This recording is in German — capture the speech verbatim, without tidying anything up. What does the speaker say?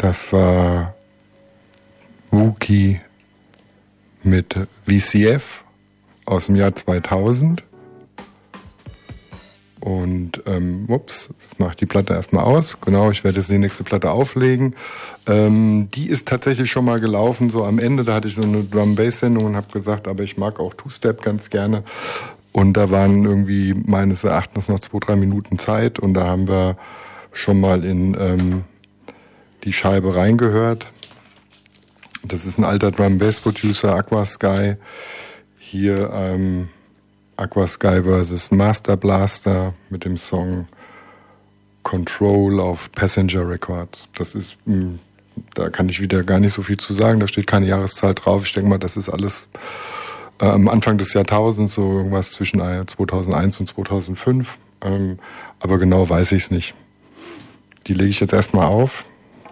Das war Wookie mit V C F aus dem Jahr zweitausend. Und, ähm, ups, das mache ich die Platte erstmal aus. Genau, ich werde jetzt die nächste Platte auflegen. Ähm, die ist tatsächlich schon mal gelaufen, so am Ende. Da hatte ich so eine Drum-Bass-Sendung und habe gesagt, aber ich mag auch Two-Step ganz gerne. Und da waren irgendwie meines Erachtens noch zwei, drei Minuten Zeit. Und da haben wir schon mal in ähm, die Scheibe reingehört. Das ist ein alter Drum-Bass-Producer, Aquasky. Hier, ähm, Aquasky versus Master Blaster mit dem Song Control auf Passenger Records. Das ist, mh, da kann ich wieder gar nicht so viel zu sagen, da steht keine Jahreszahl drauf. Ich denke mal, das ist alles äh, am Anfang des Jahrtausends, so irgendwas zwischen zweitausendeins und zweitausendfünf. Ähm, aber genau weiß ich es nicht. Die lege ich jetzt erstmal auf.